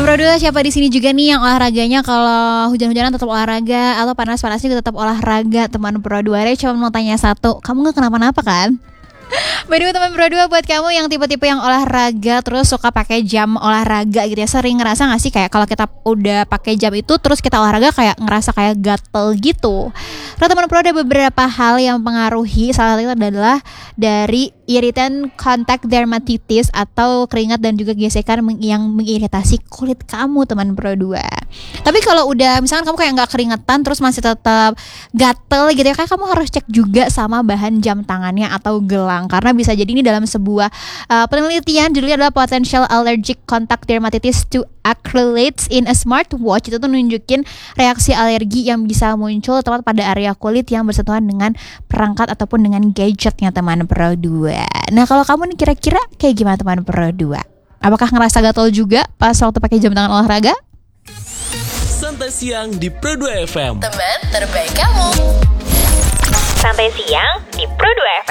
Pro 2, siapa di sini juga nih yang olahraganya kalau hujan-hujanan tetap olahraga atau panas-panasnya juga tetap olahraga, teman Pro 2? Saya cuma mau tanya satu, kamu gak kenapa-napa kan? By the way, teman Pro 2, buat kamu yang tipe-tipe yang olahraga terus suka pakai jam olahraga gitu ya, sering ngerasa gak sih kayak kalau kita udah pakai jam itu terus kita olahraga kayak ngerasa kayak gatel gitu? Karena teman Pro ada beberapa hal yang mempengaruhi, salah satu adalah dari iritan kontak dermatitis atau keringat dan juga gesekan yang mengiritasi kulit kamu, teman Pro 2. Tapi kalau udah misalkan kamu kayak nggak keringetan terus masih tetap gatel gitu ya, kayak kamu harus cek juga sama bahan jam tangannya atau gelang, karena bisa jadi ini dalam sebuah penelitian judulnya adalah Potential Allergic Contact Dermatitis to Acrylates in a Smartwatch. Itu tuh nunjukin reaksi alergi yang bisa muncul tepat pada area kulit yang bersentuhan dengan perangkat ataupun dengan gadgetnya, teman Pro 2. Nah, kalau kamu nih kira-kira kayak gimana, teman Pro 2? Apakah ngerasa gatel juga pas waktu pakai jam tangan olahraga? Santai siang di Pro 2 FM. Teman terbaik kamu. Santai siang di Pro 2 FM.